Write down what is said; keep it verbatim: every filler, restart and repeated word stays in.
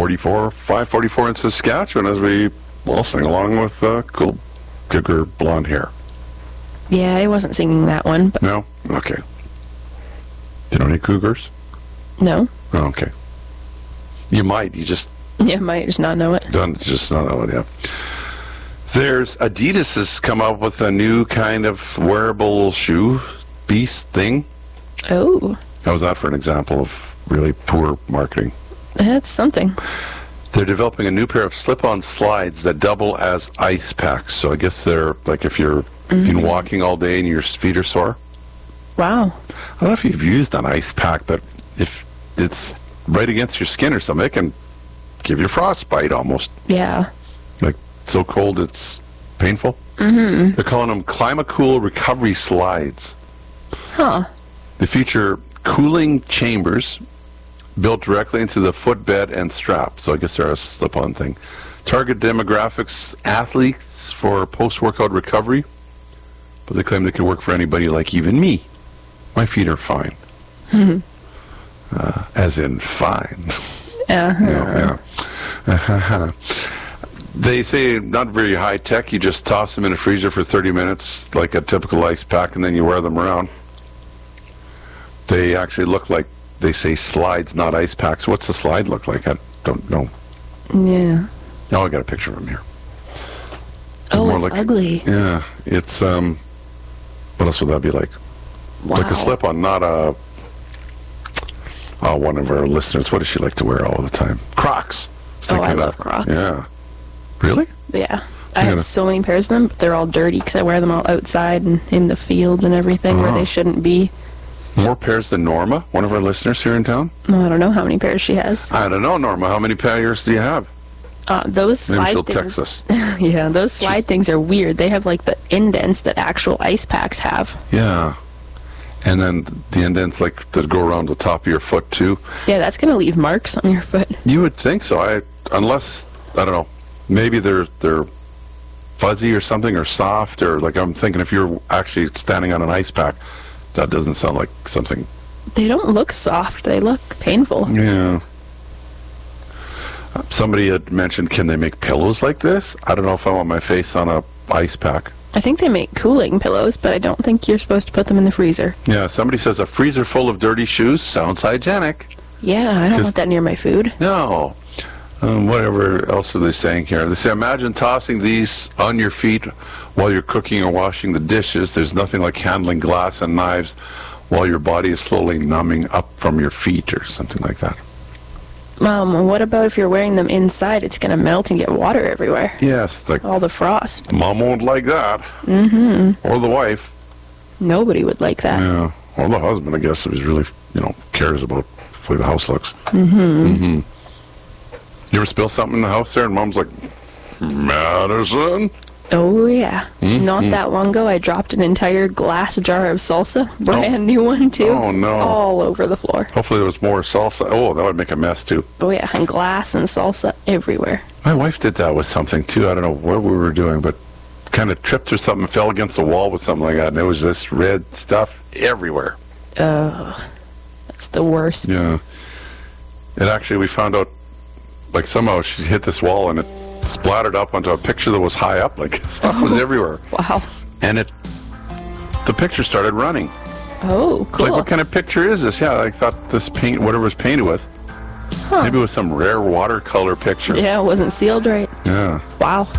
forty-four, five forty-four in Saskatchewan as we, well, sing along with uh, cool cougar blonde hair. Yeah, I wasn't singing that one. But No? Okay. Do you know any cougars? no. Oh, okay. You might. You just Yeah, I might just not know it. don't just not know it, yeah. There's Adidas has come up with a new kind of wearable shoe beast thing. Oh, How's that for an example of really poor marketing? that's something. They're developing a new pair of slip-on slides that double as ice packs. So I guess they're like if you're mm-hmm. been walking all day and your feet are sore. Wow. I don't know if you've used an ice pack, but if it's right against your skin or something, it can give you frostbite almost. Yeah. Like so cold it's painful. Mm-hmm. They're calling them Climacool Recovery Slides. Huh. They feature cooling chambers built directly into the footbed and strap. So I guess they're a slip-on thing. Target demographics, athletes for post-workout recovery. But they claim they can work for anybody like even me. My feet are fine. Mm-hmm. Uh, as in fine. Uh-huh. Yeah, yeah. They say not very high tech. You just toss them in a freezer for thirty minutes like a typical ice pack and then you wear them around. They actually look like, they say slides, not ice packs. What's the slide look like? I don't know. Yeah. Oh, I got a picture of them here. Oh, More it's like- ugly. Yeah, it's, um, what else would that be like? Wow. Like a slip-on, not a, oh, one of our listeners, what does she like to wear all the time? Crocs. Oh, I Thinking love of- Crocs. Yeah. Really? Yeah. I Yeah. have so many pairs of them, but they're all dirty because I wear them all outside and in the fields and everything where Oh. they shouldn't be. More pairs than Norma, one of our listeners here in town? Well, I don't know how many pairs she has. I don't know, Norma. How many pairs do you have? Uh, those Maybe slide she'll things. text us. Yeah, those slide things are weird. They have like the indents that actual ice packs have. Yeah. And then the indents like that go around the top of your foot too. Yeah, that's gonna leave marks on your foot. You would think so. I unless I don't know. Maybe they're they're fuzzy or something or soft or like I'm thinking if you're actually standing on an ice pack, that doesn't sound like something. They don't look soft. They look painful. Yeah. Uh, Somebody had mentioned, can they make pillows like this? I don't know if I want my face on a ice pack. I think they make cooling pillows, but I don't think you're supposed to put them in the freezer. Yeah, somebody says a freezer full of dirty shoes sounds hygienic. Yeah, I don't 'Cause- want that near my food. No. Um, whatever else are they saying here? They say, imagine tossing these on your feet while you're cooking or washing the dishes. There's nothing like handling glass and knives while your body is slowly numbing up from your feet or something like that. Um, what about if you're wearing them inside? It's gonna melt and get water everywhere. Yes, like All the frost. mom won't like that. Mm-hmm. Or the wife. Nobody would like that. Yeah. Or the husband, I guess, if he's really, you know, cares about the way the house looks. Mm-hmm. Mm-hmm. You ever spill something in the house there and mom's like, Madison? Oh, yeah. Mm-hmm. Not that long ago, I dropped an entire glass jar of salsa. Brand new one, too. Oh, no. All over the floor. Hopefully there was more salsa. Oh, that would make a mess, too. Oh, yeah. And glass and salsa everywhere. My wife did that with something, too. I don't know what we were doing, but kind of tripped or something, fell against the wall with something like that, and there was this red stuff everywhere. Oh, that's the worst. Yeah. And actually, we found out, like, somehow she hit this wall, and it splattered up onto a picture that was high up. Like, stuff was everywhere. Wow. And it, the picture started running. Oh, It's cool. like, what kind of picture is this? Yeah, I thought this paint, whatever it was painted with, Huh. maybe it was some rare watercolor picture. Yeah, it wasn't sealed right. Yeah. Wow.